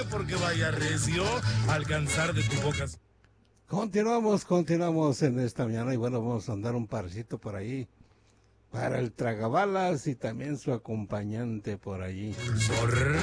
porque vaya recio alcanzar de tu boca. Continuamos en esta mañana y bueno, vamos a andar un parcito por ahí para el tragabalas y también su acompañante por allí.